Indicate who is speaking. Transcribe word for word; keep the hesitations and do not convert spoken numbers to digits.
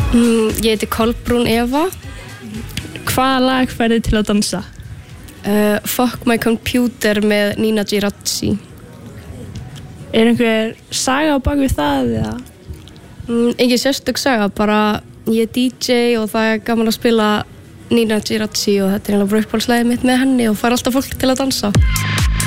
Speaker 1: Mm, ég heiti Kolbrún Eva.
Speaker 2: Hvaða lag færðu til að dansa?
Speaker 1: Uh, Fuck My Computer með Nina Giraci.
Speaker 2: Er einhver saga á bak við það eða?
Speaker 1: Mm, engin sérstök saga, bara ég er D J og það er gaman að spila Nina Giraci og þetta er eiginlega bara uppáhaldslagið mitt með henni og fær alltaf fólk til að dansa.